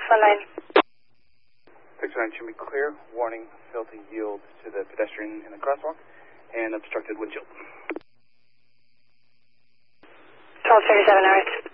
619. 619 should be clear. Warning, failed to yield to the pedestrian in the crosswalk and obstructed windshield. 1237 Earth.